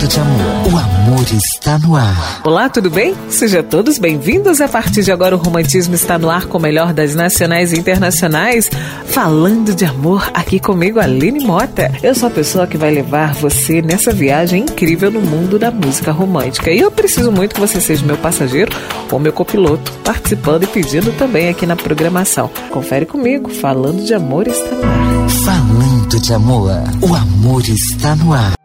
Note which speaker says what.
Speaker 1: De amor. O amor está no ar.
Speaker 2: Olá, tudo bem? Sejam todos bem-vindos. A partir de agora o Romantismo está no ar com o melhor das nacionais e internacionais. Falando de amor, aqui comigo, Aline Mota. Eu sou a pessoa que vai levar você nessa viagem incrível no mundo da música romântica. E eu preciso muito que você seja meu passageiro ou meu copiloto, participando e pedindo também aqui na programação. Confere comigo, Falando de Amor está no ar.
Speaker 1: Falando de amor. O amor está no ar.